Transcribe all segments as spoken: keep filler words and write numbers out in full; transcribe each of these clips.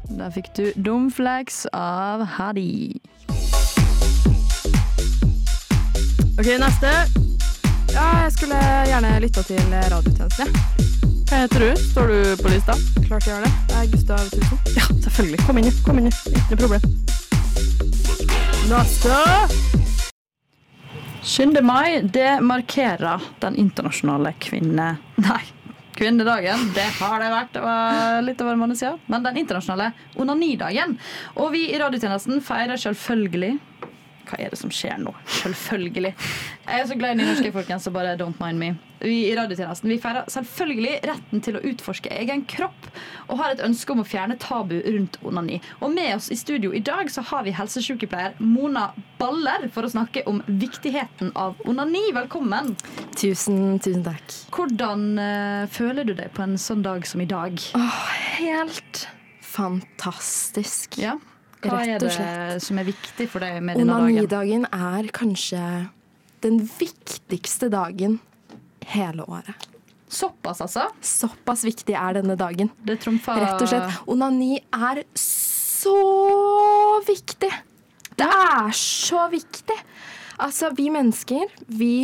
Da fikk du Domflex av Hadi. Ok, neste. Ja, jeg skulle gjerne lytte til radiotjenesten. Hva heter du? Står du på lista? Klart jeg gjør det. Det er Gustav Tusen. Ja, selvfølgelig. Kom inn, kom inn. Ikke noe problem. Neste. syvende mai, det markerer den internasjonale kvinne... Nei, kvinnedagen. Det har det vært. Det var litt over en måned siden. Men den internasjonale onanidagen. Og vi i radiotjenesten feirer selvfølgelig... Hva er det som skjer nå? Selvfølgelig. Jeg er så glad i nynorske folkens, så bare don't mind me. Vi i radiotjenesten, vi feirer selvfølgelig retten til å utforske egen kropp og har et ønske om å fjerne tabu rundt onani. Og med oss i studio i dag så har vi helsesykepleier Mona Baller for å snakke om viktigheten av onani. Velkommen. Tusen, tusen takk. Hvordan uh, føler du deg på en sånn dag som i dag? Åh, helt fantastisk. Ja. Hva er det som er viktig for deg med denne dagen? Onanidagen er kanskje den viktigste dagen hele året. Såpass, altså? Såpass viktig er denne dagen. Det trumfer... Rett og slett. Onani er så viktig. Det er så viktig. Altså, vi mennesker, vi...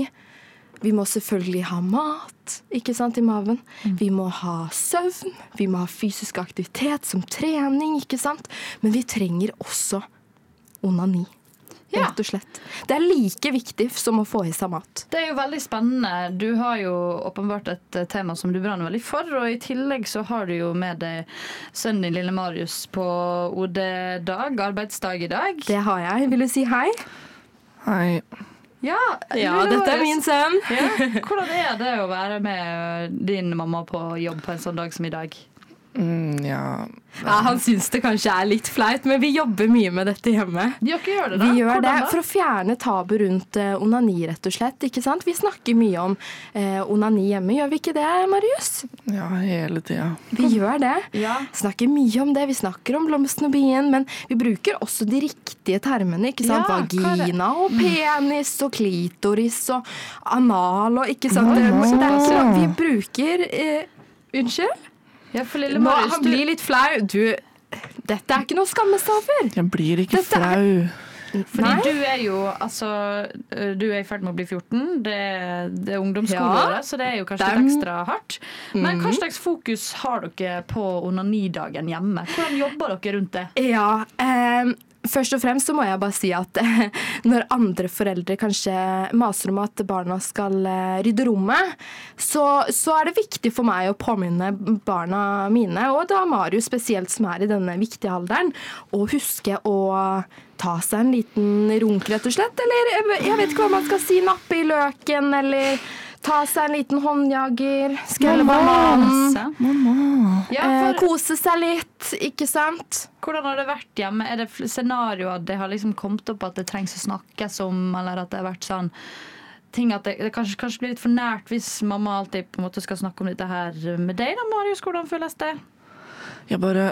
Vi må selvfølgelig ha mat, ikke sant, i maven. Mm. Vi må ha søvn, vi må ha fysisk aktivitet som trening, ikke sant. Men vi trenger også onani, ja. Rett og slett. Det er like viktig som å få i seg mat. Det er jo veldig spennende. Du har jo åpenbart et tema som du brenner veldig for, og i tillegg så har du jo med deg sønnen din, lille Marius, på O D-dag, arbeidsdag i dag. Det har jeg. Vil du si hei? Hei. Ja, ja dette er min sønn. Ja. Hvordan er det å være med din mamma på jobb på en sånn dag som i dag? Mm, ja. ja, han syns det kanskje er litt flaut, men vi jobber mye med dette hjemme. Dere gjør det da? Vi gjør Hvordan det da? for å fjerne tabu rundt uh, onani, rett og slett. Ikke sant? Vi snakker mye om uh, onani hjemme. Gjør vi ikke det, Marius? Ja, hele tiden. Vi gjør det. Ja. Snakker mye om det. Vi snakker om blomsten og bien, men vi bruker også de riktige termene. Ikke sant? Ja, vagina og penis og klitoris og anal og ikke sant? Mm. Så det er ikke noe vi bruker uh, Unnskyld? Ja, for lille Nå, Marius, han blir litt flau. Du, dette er ikke noe skammestover. Jeg blir ikke Dette flau. Er... Fordi Nei? du er jo, altså, du er i ferd med å bli fjorten. Det, det er ungdomsskoleåret, ja. Så det er jo kanskje litt ekstra hardt. Men mm. hva slags fokus har dere på onanidagen hjemme? Hvordan jobber dere rundt det? Ja, eh, først og fremst så må jeg bare si at eh, når andre foreldre kanskje maser om at barna skal eh, rydde rommet, så, så er det viktig for meg å påminne barna mine, og da Marius spesielt som er i denne viktige alderen, å huske å ta seg en liten runk rett og slett, eller jeg vet ikke hva man skal si, nappe i løken, eller ta seg en liten håndjager, skrelle bananen, ja, for... eh, kose seg litt, ikke sant? Hvordan har det vært hjemme? Er det scenarioer det har liksom kommet opp at det trengs å snakkes om, eller at det har vært sånn ting at det, det kanskje, kanskje blir litt for nært hvis mamma alltid på en måte skal snakke om dette her med deg da, Marius? Hvordan føles det? Jeg bare...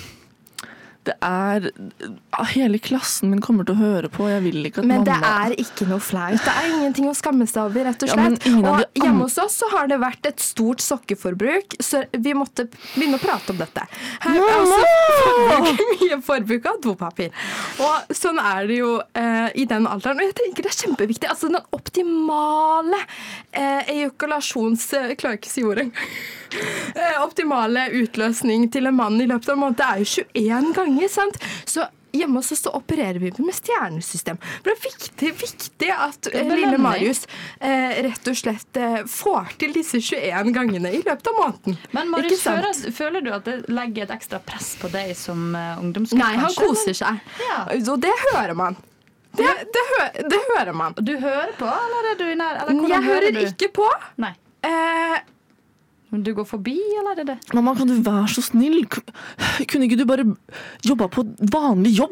Det er... Hele klassen min kommer til å høre på. Jeg vil ikke at men mamma... Men det er ikke noe flaut. Det er ingenting å skamme seg over, rett og ja, slett. Og hjemme hos oss så har det vært et stort sokkeforbruk, så vi måtte begynne å prate om dette. Her er også forbruk, mye forbruk av dopapir. Og sånn er det jo eh, i den alderen. Og jeg tenker det er kjempeviktig. Altså den optimale eh, ejakulasjons... Jeg klarer ikke å si ordet engang. Eh, optimale utløsning til en mann i løpet av en måned, det er jo tjueen ganger, sant? Så hjemme hos oss så opererer vi med stjernesystem. Det er viktig, viktig at eh, lille Marius eh, rett og slett eh, får til disse tjueen gangene i løpet av måneden. Men Marius, føler, føler du at det legger et ekstra press på deg som uh, ungdomsgutt? Nei, han kanskje, koser seg. Ja. Og det hører man. Det, det, hø, det hører man. Du hører på, eller er du i nær? Eller jeg hører, hører ikke på. Nei. Eh, Men du går forbi, eller er det det? Mamma, kan du være så snill? Kunne ikke du bare jobba på vanlig jobb?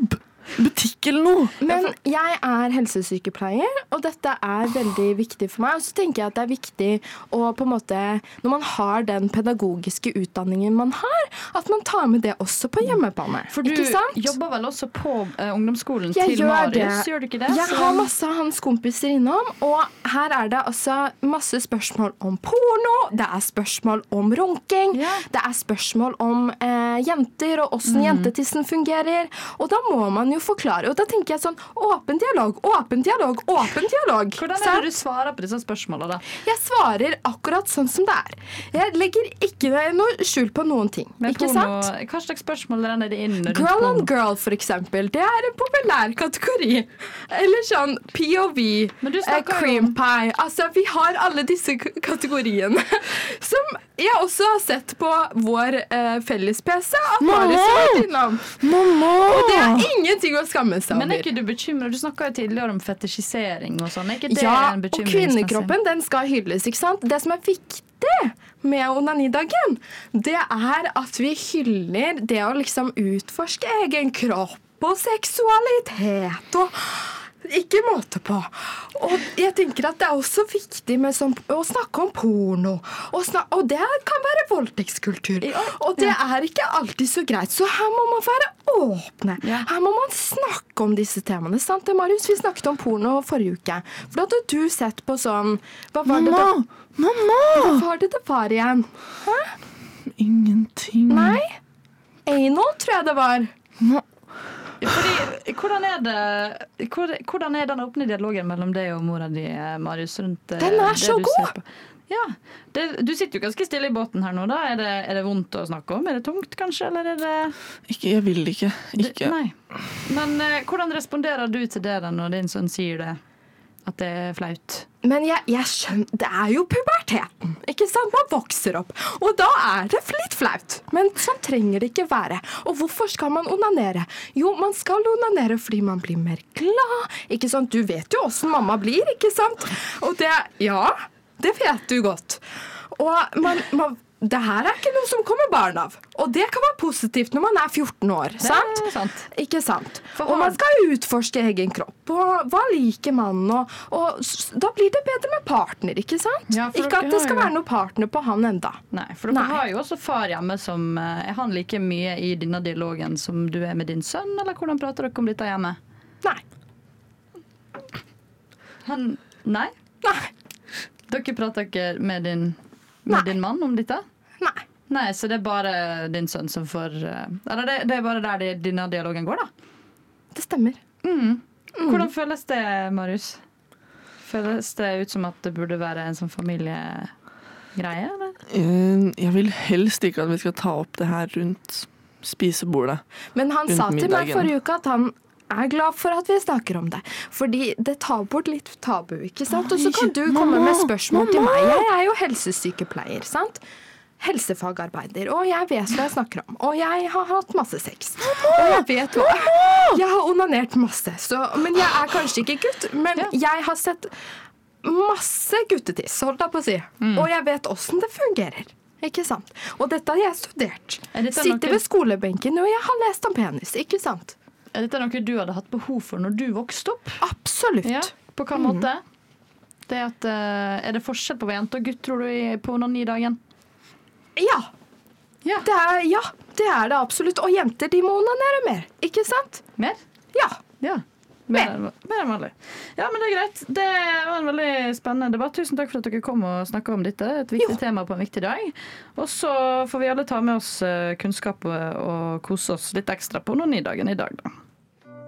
butikk eller noe. Men jeg er helsesykepleier, og dette er veldig viktig for meg. Og så tenker jeg at det er viktig å på en måte, når man har den pedagogiske utdanningen man har, at man tar med det også på hjemmebane. For du ikke sant? jobber vel også på uh, ungdomsskolen Jeg til gjør Marius, det. gjør du ikke det? Jeg har masse av hans kompiser innom, og her er det altså masse spørsmål om porno, det er spørsmål om runking, Ja. det er spørsmål om eh, jenter og hvordan jentetissen fungerer, og da må man jo forklare, og da tenker jeg sånn, åpen dialog, åpen dialog, åpen dialog. Hvordan er Sant? det du svarer på disse spørsmålene da? Jeg svarer akkurat sånn som det er. Jeg legger ikke noe skjul på noen ting, Med ikke porno, sant? hva slags spørsmål renner det inn rundt Girl porno? on girl, for eksempel. Det er en populær kategori. Eller sånn P O V, Men du eh, snakker jo cream om- pie. Altså, vi har alle disse k- kategoriene. Som jeg også har sett på vår eh, felles P C. At Marius har vært innom. Mamma! Og det er ingenting å skamme seg Men er over. ikke du bekymret? Du snakket jo tidligere om fetisjisering og sånn. Er ikke det Ja, en og bekymringsmessig? kvinnekroppen, den skal hylles, ikke sant? Det som er viktig med onanidagen, det er at vi hyller det å liksom utforske egen kropp og seksualitet og ikke måte på. Og jeg tenker at det er også viktig med sånn, å snakke om porno. Og, snak, og det kan være voldtektskultur. Og det er ikke alltid så greit. Så her må man være åpne. Ja. Her må man snakke om disse temaene. Sant det, Marius? Vi snakket om porno forrige uke. For da hadde du sett på sånn Hva var det Mamma! det, Mamma! hva var det det var igjen? Ingenting. Nei? Anal, tror jeg det var. Ma- Fordi, hvordan er det hvor- Hvordan er den åpne dialogen mellom deg og mora di, Marius, rundt eh, Den er det så du god! ser på? Ja, det, Du sitter jo ganske stille i båten her nå. da Er det, er det vondt å snakke om? Er det tungt, kanskje? Eller er det, Ikke, jeg vil ikke. det Ikke. Nei. Men eh, hvordan responderer du til det da når din sønn sier det? At det er flaut? Men jeg, jeg skjønner, det er jo puberteten, ikke sant? Man vokser opp, og da er det litt flaut. Men sånn trenger det ikke være. Og hvorfor skal man onanere? Jo, man skal onanere fordi man blir mer glad, ikke sant? Du vet jo hvordan mamma blir, ikke sant? Og det, ja, det vet du godt. Og man, man, det her er ikke noe som kommer barn av. Og det kan være positivt når man er fjorten år, Det sant? er sant. Ikke sant? For Og har- man skal utforske egen kropp, og hva liker man, og, og s- da blir det bedre med partner, ikke sant? Ja, for ikke dere at det har skal jo- være noe partner på han enda. Nei, for dere Nei. har jo også far hjemme som eh, Er han like mye i denne dialogen som du er med din sønn, eller hvordan prater dere om dette hjemme? Nei. Han Nei? Nei. Dere prater ikke med din, med Nei. din mann om dette? Nei. Nei, så det er bare din sønn som får eh, Eller det, det er bare der de, denne dialogen går, da? Det stemmer. Mm. Hvordan føles det, Marius? Føles det ut som at det burde være en sånn familiegreie, eller? Eh, Jeg vil helst ikke at vi skal ta opp det her rundt spisebordet. Men han Rundt sa til meg middagen. forrige uke at han er glad for at vi snakker om det. Fordi det tar bort litt tabu, ikke sant? Og så kan du komme Mamma, med spørsmål til mamma. meg. Jeg er jo helsesykepleier, sant? Helsefagarbeider, og jeg vet hva jeg snakker om. Og jeg har hatt masse sex. Og jeg vet hva Jeg har onanert masse, så, men jeg er kanskje ikke gutt. Men jeg har sett masse guttetiss, holdt jeg på å si. Mm. Og jeg vet åssen det fungerer. Ikke sant? Og dette har jeg studert. Er dette Sitter noe- ved skolebenken, og jeg har lest om penis. Ikke sant? Er dette noe du hadde hatt behov for når du vokste opp? Absolutt. Ja, på hvilken måte? Det at, eh, er det forskjell på jente og gutt, tror du, i- på onanidagen? Ja. Ja. Det er, ja, det er det absolutt. Og jenter, de må onanere mer. Ikke sant? Mer? Ja. Ja. Mer, enn- mer enn vanlig. Ja, men det er greit. Det var en veldig spennende debatt. Tusen takk for at dere kom og snakka om dette. Et viktig Jo. tema på en viktig dag. Og så får vi alle ta med oss eh, kunnskap og, og kose oss litt ekstra på onanidagen i dag, da.